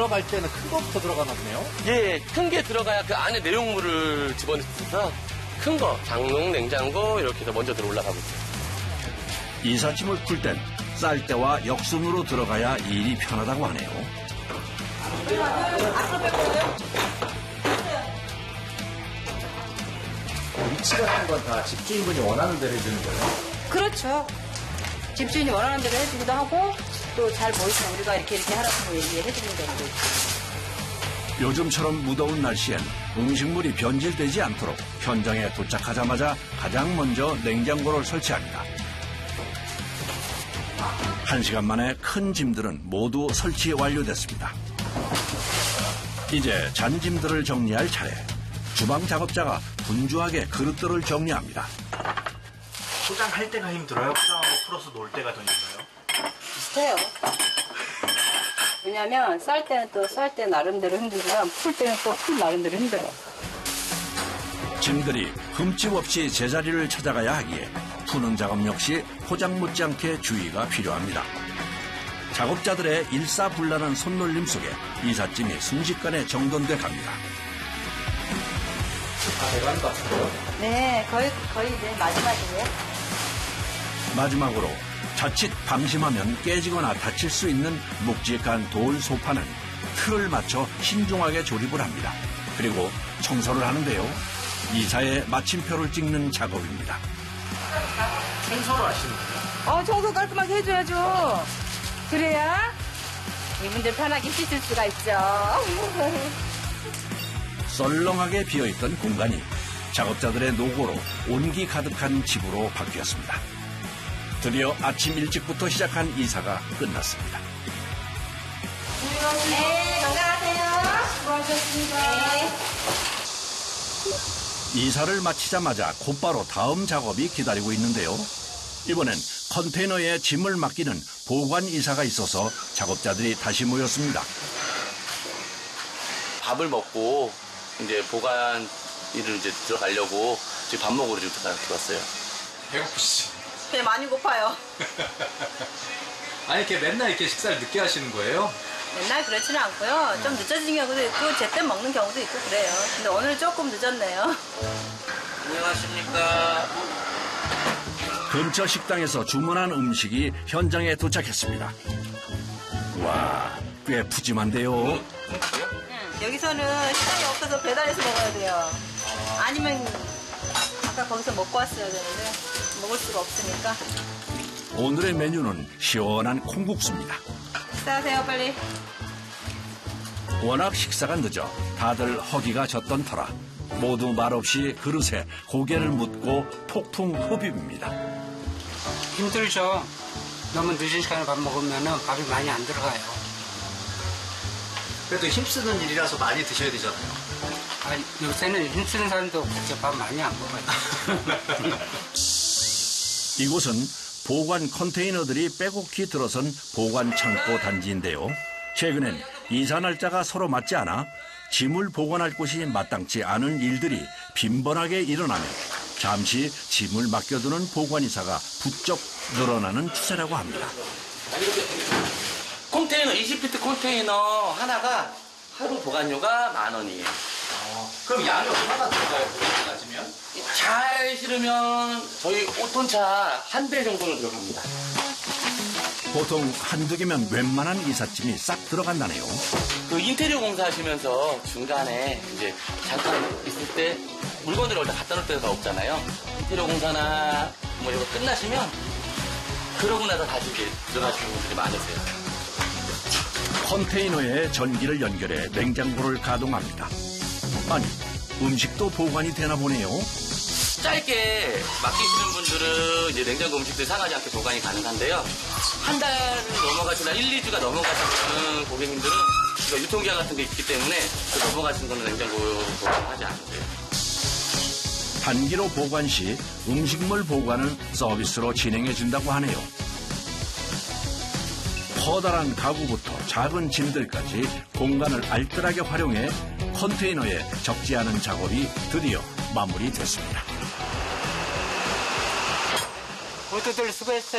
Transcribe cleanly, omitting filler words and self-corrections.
들어갈 때는 큰 거부터 들어가나 보네요. 예, 큰 게 들어가야 그 안에 내용물을 집어넣어서 큰 거, 장롱, 냉장고 이렇게 해서 먼저 올라가고 있어요. 이삿짐을 풀 땐 쌀대와 역순으로 들어가야 일이 편하다고 하네요. 위치 같은 건 다 집주인분이 원하는 대로 해주는 거예요? 그렇죠. 집주인이 원하는 대로 해주기도 하고 또 잘 보이시면 우리가 이렇게 하라고 얘기해주는 경우도 있고. 요즘처럼 무더운 날씨엔 음식물이 변질되지 않도록 현장에 도착하자마자 가장 먼저 냉장고를 설치합니다. 1시간 만에 큰 짐들은 모두 설치 완료됐습니다. 이제 잔 짐들을 정리할 차례. 주방 작업자가 분주하게 그릇들을 정리합니다. 포장할 때가 힘들어요? 포장하고 풀어서 놓을 때가 더 힘들어요? 비슷해요. 왜냐면 쌀 때는 또 쌀 때 나름대로 힘들지만 풀 때는 또 풀 나름대로 힘들어. 짐들이 흠집 없이 제자리를 찾아가야 하기에 푸는 작업 역시 포장 못지않게 주의가 필요합니다. 작업자들의 일사불란한 손놀림 속에 이삿짐이 순식간에 정돈돼 갑니다. 다 돼가는 것 같은데요? 네, 거의 이제 마지막이에요. 마지막으로 자칫 방심하면 깨지거나 다칠 수 있는 묵직한 돌 소파는 틀을 맞춰 신중하게 조립을 합니다. 그리고 청소를 하는데요. 이사의 마침표를 찍는 작업입니다. 청소를 하시는 거예요? 청소 깔끔하게 해줘야죠. 그래야 이분들 편하게 씻을 수가 있죠. 썰렁하게 비어있던 공간이 작업자들의 노고로 온기 가득한 집으로 바뀌었습니다. 드디어 아침 일찍부터 시작한 이사가 끝났습니다. 네, 건강하세요. 수고하셨습니다. 네. 이사를 마치자마자 곧바로 다음 작업이 기다리고 있는데요. 이번엔 컨테이너에 짐을 맡기는 보관 이사가 있어서 작업자들이 다시 모였습니다. 밥을 먹고 이제 보관 일을 이제 들어가려고 지금 밥 먹으러 지금 들어왔어요. 배고프시죠? 네, 많이 고파요. 아니, 이렇게 맨날 이렇게 식사를 늦게 하시는 거예요? 맨날 그렇지는 않고요. 좀 늦어지는 경우도 있고 제때 먹는 경우도 있고 그래요. 근데 오늘 조금 늦었네요. 안녕하십니까. 근처 식당에서 주문한 음식이 현장에 도착했습니다. 와, 꽤 푸짐한데요. 여기서는 식당이 없어서 배달해서 먹어야 돼요. 아니면 아까 거기서 먹고 왔어야 되는데 먹을 수가 없으니까. 오늘의 메뉴는 시원한 콩국수입니다. 식사하세요, 빨리. 워낙 식사가 늦어 다들 허기가 졌던 터라 모두 말없이 그릇에 고개를 묻고 폭풍 흡입입니다. 힘들죠. 너무 늦은 시간에 밥 먹으면 밥이 많이 안 들어가요. 그래도 힘쓰는 일이라서 많이 드셔야 되잖아요. 아니, 요새는 힘쓰는 사람도 그렇게 밥 많이 안 먹어요. 이곳은 보관 컨테이너들이 빼곡히 들어선 보관 창고 단지인데요. 최근엔 이사 날짜가 서로 맞지 않아 짐을 보관할 곳이 마땅치 않은 일들이 빈번하게 일어나며 잠시 짐을 맡겨두는 보관이사가 부쩍 늘어나는 추세라고 합니다. 컨테이너, 20피트 컨테이너 하나가 하루 보관료가 10,000원이에요. 그럼 양이 얼마나 들어가요? 그렇게 따지면? 잘 실으면 저희 5톤차 한 배 정도는 들어갑니다. 보통 한두 개면 웬만한 이삿짐이 싹 들어간다네요. 그 인테리어 공사하시면서 중간에 이제 잠깐 있을 때 물건들을 어디다 갖다 놓을 데가 없잖아요. 인테리어 공사나 뭐 이거 끝나시면 그러고 나서 다시 이제 들어가시는 분들이 많으세요. 컨테이너에 전기를 연결해 냉장고를 가동합니다. 아니, 음식도 보관이 되나 보네요. 짧게 맡기시는 분들은 이제 냉장고 음식들 상하지 않게 보관이 가능한데요. 한 달을 넘어가시나 1, 2주가 넘어가시는 고객님들은 유통기한 같은 게 있기 때문에 그 넘어가신 거는 냉장고 보관하지 않으세요. 단기로 보관 시 음식물 보관을 서비스로 진행해 준다고 하네요. 커다란 가구부터 작은 짐들까지 공간을 알뜰하게 활용해 컨테이너에 적지 않은 작업이 드디어 마무리됐습니다. 모두들 수고했어요.